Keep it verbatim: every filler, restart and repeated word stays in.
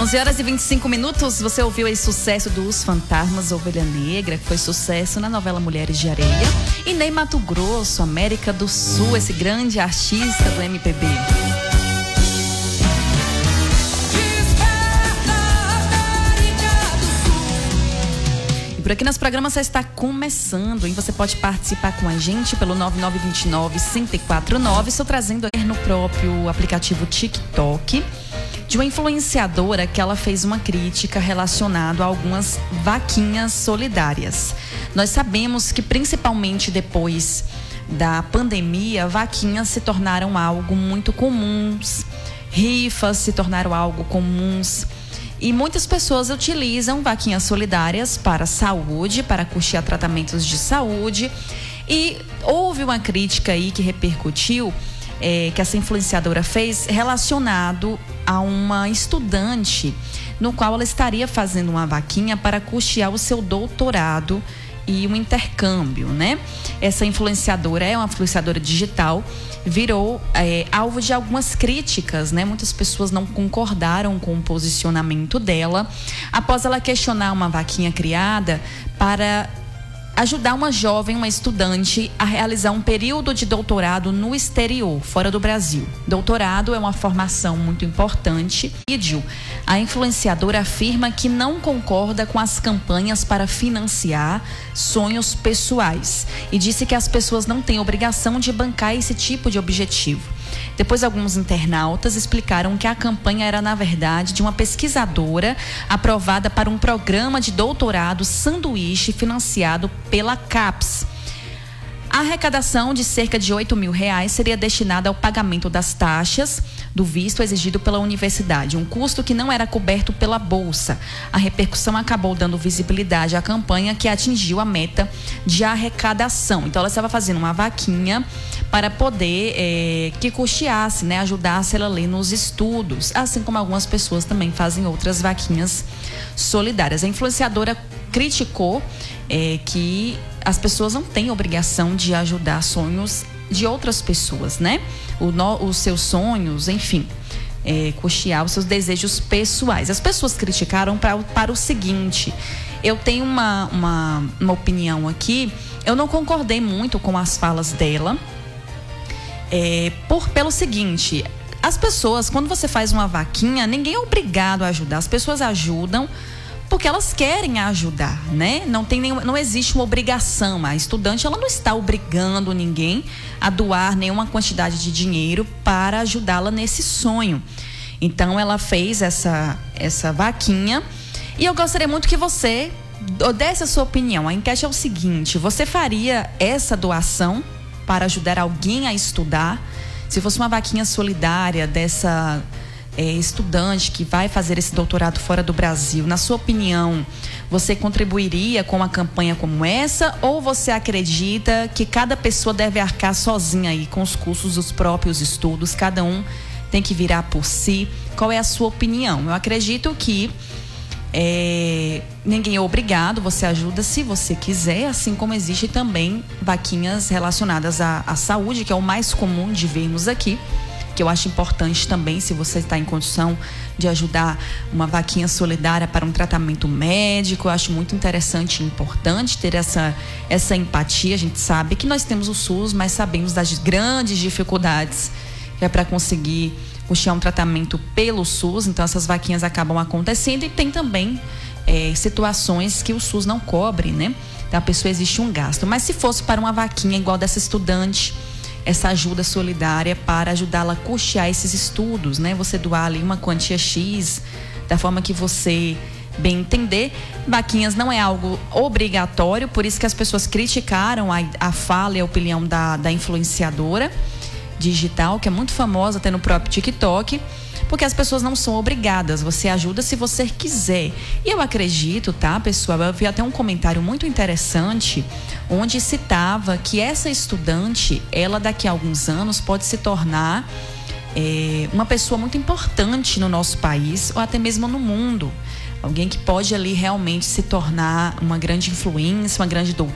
onze horas e vinte e cinco minutos, você ouviu aí sucesso dos Fantasmas, Ovelha Negra, que foi sucesso na novela Mulheres de Areia. E Ney Matogrosso, América do Sul, esse grande artista do M P B. Por aqui nos programas já está começando, e você pode participar com a gente pelo nove nove dois nove, cinco quatro nove. Estou trazendo no próprio aplicativo TikTok de uma influenciadora que ela fez uma crítica relacionada a algumas vaquinhas solidárias. Nós sabemos que principalmente depois da pandemia, vaquinhas se tornaram algo muito comuns, rifas se tornaram algo comuns. E muitas pessoas utilizam vaquinhas solidárias para saúde, para custear tratamentos de saúde. E houve uma crítica aí que repercutiu, é, que essa influenciadora fez relacionado a uma estudante, no qual ela estaria fazendo uma vaquinha para custear o seu doutorado e um intercâmbio, né? Essa influenciadora é uma influenciadora digital, virou é, alvo de algumas críticas, né? Muitas pessoas não concordaram com o posicionamento dela após ela questionar uma vaquinha criada para ajudar uma jovem, uma estudante, a realizar um período de doutorado no exterior, fora do Brasil. Doutorado é uma formação muito importante. A influenciadora afirma que não concorda com as campanhas para financiar sonhos pessoais e disse que as pessoas não têm obrigação de bancar esse tipo de objetivo. Depois, alguns internautas explicaram que a campanha era, na verdade, de uma pesquisadora aprovada para um programa de doutorado sanduíche financiado pela CAPES. A arrecadação de cerca de oito mil reais seria destinada ao pagamento das taxas do visto exigido pela universidade, um custo que não era coberto pela bolsa. A repercussão acabou dando visibilidade à campanha, que atingiu a meta de arrecadação. Então, ela estava fazendo uma vaquinha para poder é, que custeasse, né, ajudasse ela ali nos estudos, assim como algumas pessoas também fazem outras vaquinhas solidárias. A influenciadora criticou é, que as pessoas não têm obrigação de ajudar sonhos de outras pessoas, né? O no, os seus sonhos, enfim, é, custear os seus desejos pessoais. As pessoas criticaram pra, para o seguinte: eu tenho uma, uma, uma opinião aqui, eu não concordei muito com as falas dela, é, por, pelo seguinte: as pessoas, quando você faz uma vaquinha, ninguém é obrigado a ajudar, as pessoas ajudam porque elas querem ajudar, né? Não tem nenhum, não existe uma obrigação. A estudante, ela não está obrigando ninguém a doar nenhuma quantidade de dinheiro para ajudá-la nesse sonho. Então, ela fez essa, essa vaquinha, e eu gostaria muito que você desse a sua opinião. A enquete é o seguinte: você faria essa doação para ajudar alguém a estudar? Se fosse uma vaquinha solidária dessa É, estudante que vai fazer esse doutorado fora do Brasil, na sua opinião, você contribuiria com uma campanha como essa, ou você acredita que cada pessoa deve arcar sozinha aí com os custos dos próprios estudos, cada um tem que virar por si? Qual é a sua opinião? Eu acredito que é, ninguém é obrigado, você ajuda se você quiser, assim como existe também vaquinhas relacionadas à, à saúde, que é o mais comum de vermos aqui, que eu acho importante também, se você está em condição de ajudar, uma vaquinha solidária para um tratamento médico. Eu acho muito interessante e importante ter essa, essa empatia. A gente sabe que nós temos o SUS, mas sabemos das grandes dificuldades que é para conseguir custear um tratamento pelo SUS. Então, essas vaquinhas acabam acontecendo, e tem também é, situações que o SUS não cobre, né? Então, a pessoa, existe um gasto. Mas se fosse para uma vaquinha igual dessa estudante, essa ajuda solidária para ajudá-la a custear esses estudos, né? Você doar ali uma quantia X, da forma que você bem entender. Vaquinhas não é algo obrigatório, por isso que as pessoas criticaram a, a fala e a opinião da, da influenciadora digital, que é muito famosa até no próprio TikTok, porque as pessoas não são obrigadas, você ajuda se você quiser. E eu acredito, tá, pessoal, eu vi até um comentário muito interessante, onde citava que essa estudante, ela daqui a alguns anos pode se tornar é, uma pessoa muito importante no nosso país, ou até mesmo no mundo. Alguém que pode ali realmente se tornar uma grande influência, uma grande doutora,